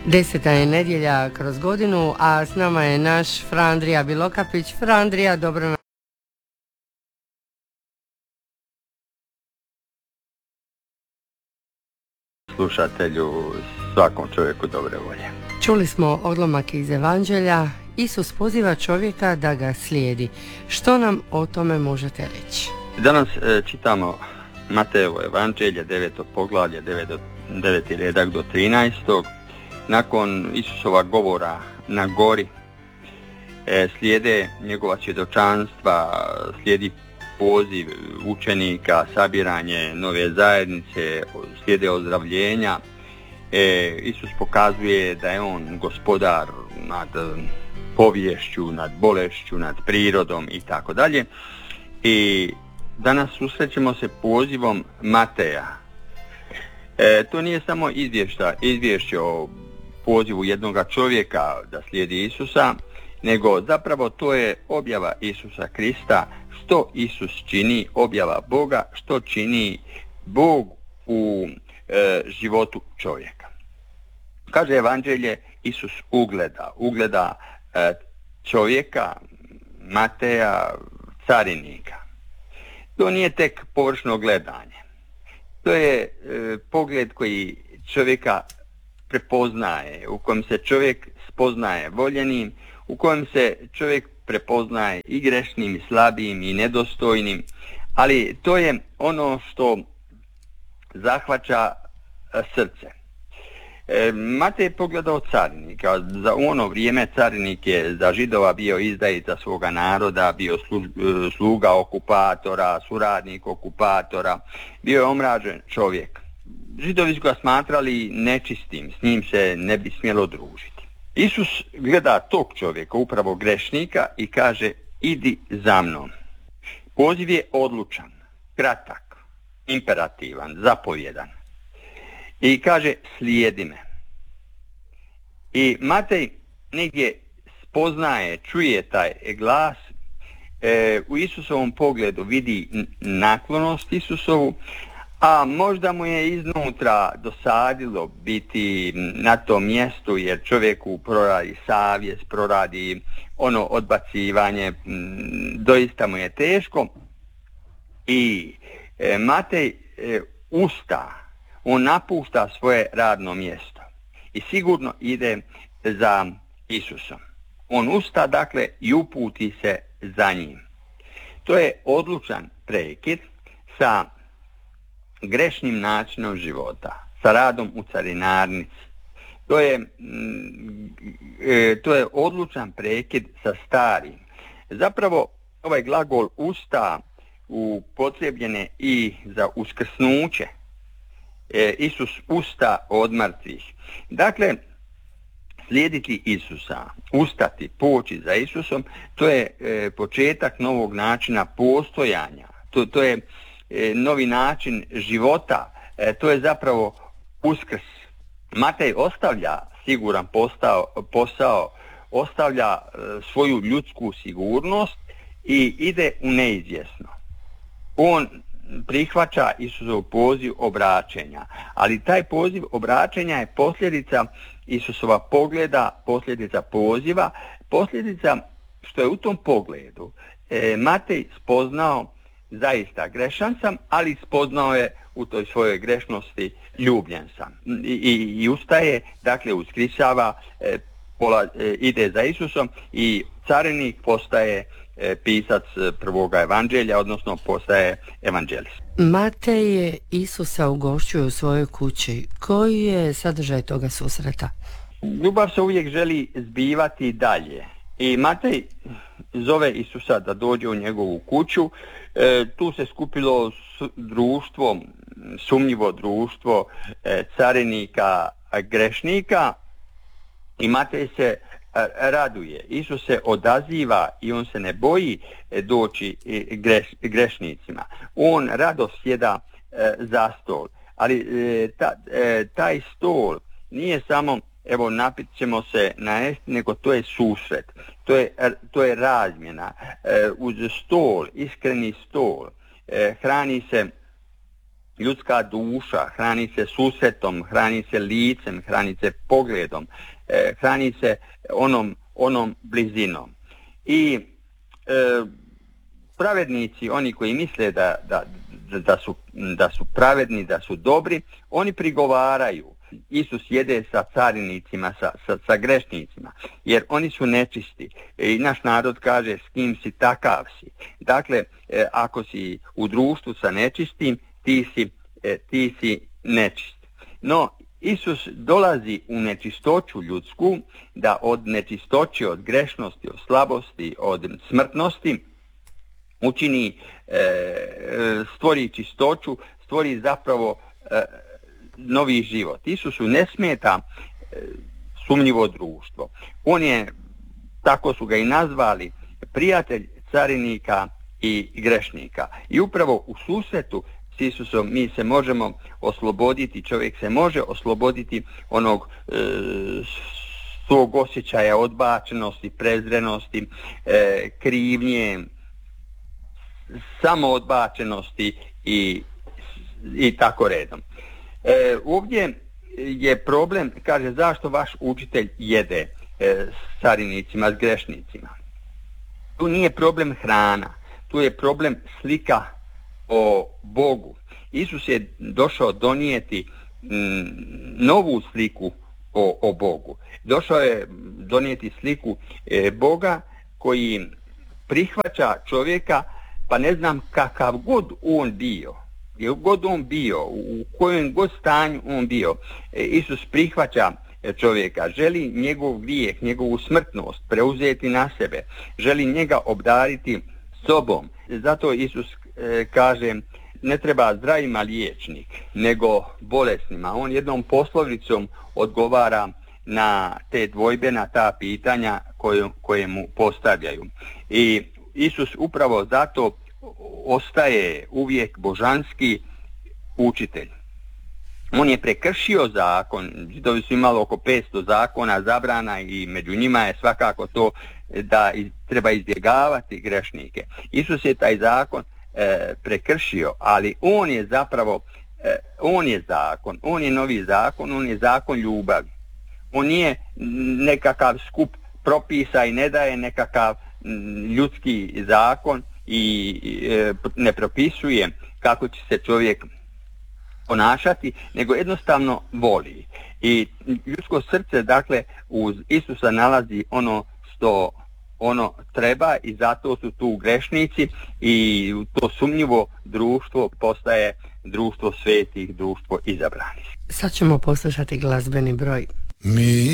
10. je nedjelja kroz godinu, a s nama je naš Frandrija Bilokapić. Frandrija, dobro nam. Slušatelju, svakom čovjeku dobre volje. Čuli smo odlomak iz Evanđelja. Isus poziva čovjeka da ga slijedi. Što nam o tome možete reći? Danas čitamo Matejevo Evanđelje, 9. poglavlje, 9. redak do 13. Nakon Isusova govora na gori slijede njegova svjedočanstva, slijedi poziv učenika, sabiranje nove zajednice, slijede ozdravljenja. Isus pokazuje da je on gospodar nad poviješću, nad bolešću, nad prirodom i tako dalje. I danas susrećemo se pozivom Mateja. To nije samo izvješće o pozivu jednoga čovjeka da slijedi Isusa, nego zapravo to je objava Isusa Krista, što Isus čini, objava Boga, što čini Bog u životu čovjeka. Kaže Evanđelje, Isus ugleda čovjeka, Mateja, carinika. To nije tek površno gledanje. To je pogled koji čovjeka prepoznaje, u kojem se čovjek spoznaje voljenim, u kojem se čovjek prepoznaje i grešnim, i slabijim, i nedostojnim, ali to je ono što zahvaća srce. Matej je pogledao carinika. Za ono vrijeme carinik je za Židova bio izdajica svoga naroda, bio sluga okupatora, suradnik okupatora, bio je omražen čovjek. Židovi su ga smatrali nečistim, s njim se ne bi smjelo družiti. Isus gleda tog čovjeka, upravo grešnika, i kaže: idi za mnom. Poziv je odlučan, kratak, imperativan, zapovjedan. I kaže: slijedi me. I Matej negdje spoznaje, čuje taj glas, u Isusovom pogledu vidi naklonost Isusovu, a možda mu je iznutra dosadilo biti na tom mjestu, jer čovjeku proradi savjest, proradi ono odbacivanje, doista mu je teško. I Matej on napušta svoje radno mjesto i sigurno ide za Isusom. On usta, dakle, i uputi se za njim. To je odlučan prekid sa grešnim načinom života, sa radom u carinarnici. To je odlučan prekid sa starim. Zapravo, ovaj glagol usta upotrebljen je i za uskrsnuće. Isus usta od mrtvih. Dakle, slijediti Isusa, ustati, poći za Isusom, to je početak novog načina postojanja. To je novi način života. To je zapravo uskrs. Matej ostavlja siguran posao, ostavlja svoju ljudsku sigurnost i ide u neizvjesno. On prihvaća Isusov poziv obraćenja, ali taj poziv obraćenja je posljedica Isusova pogleda, posljedica poziva, posljedica što je u tom pogledu Matej spoznao: zaista grešan sam, ali spoznao je u toj svojoj grešnosti: ljubljen sam. I ustaje, dakle uskrisava, ide za Isusom, i carinik postaje pisac prvoga evanđelja, odnosno postaje evanđelist. Matej je Isusa ugošćuje u svojoj kući. Koji je sadržaj toga susreta? Ljubav se uvijek želi zbivati dalje. I Matej zove Isusa da dođe u njegovu kuću. Tu se skupilo društvo, sumnjivo društvo carinika, grešnika, i Matej se raduje. Isus se odaziva i on se ne boji doći grešnicima. On rado sjeda za stol. Ali taj stol nije samo evo napit ćemo se najesti, nego to je susret. To je razmjena. Uz stol, iskreni stol, hrani se ljudska duša, hrani se susretom, hrani se licem, hrani se pogledom, hrani se onom blizinom. I pravednici, oni koji misle da su pravedni, da su dobri, oni prigovaraju. Isus jede sa carinicima, sa grešnicima, jer oni su nečisti. I naš narod kaže, s kim si, takav si. Dakle, ako si u društvu sa nečistim, ti si nečist. No, Isus dolazi u nečistoću ljudsku, da od nečistoće, od grešnosti, od slabosti, od smrtnosti učini, stvori čistoću, stvori zapravo novi život. Isusu ne smeta sumnjivo društvo. On je, tako su ga i nazvali, prijatelj carinika i grešnika. I upravo u susretu s Isusom mi se možemo osloboditi, čovjek se može osloboditi onog svog osjećaja odbačenosti, prezrenosti, krivnje, samoodbačenosti i tako redom. Ovdje je problem, kaže, zašto vaš učitelj jede s carinicima, s grešnicima. Tu nije problem hrana, tu je problem slika o Bogu. Isus je došao donijeti novu sliku o Bogu. Došao je donijeti sliku Boga koji prihvaća čovjeka, pa ne znam kakav god on bio. Jer god on bio, u kojem god stanju on bio, Isus prihvaća čovjeka, želi njegov grijeh, njegovu smrtnost preuzeti na sebe, želi njega obdariti sobom. Zato Isus kaže, ne treba zdravima liječnik, nego bolesnima. On jednom poslovicom odgovara na te dvojbe, na ta pitanja koje mu postavljaju. I Isus upravo zato ostaje uvijek božanski učitelj. On je prekršio zakon, Židovi su imali oko 500 zakona, zabrana, i među njima je svakako to da treba izbjegavati grešnike. Isus je taj zakon prekršio, ali on je zapravo, on je zakon, on je novi zakon, on je zakon ljubavi. On nije nekakav skup propisa i ne daje nekakav ljudski zakon i ne propisuje kako će se čovjek ponašati, nego jednostavno voli. I ljudsko srce, dakle, uz Isusa nalazi ono što ono treba, i zato su tu grešnici, i to sumnjivo društvo postaje društvo svetih, društvo izabranih. Sad ćemo poslušati glazbeni broj.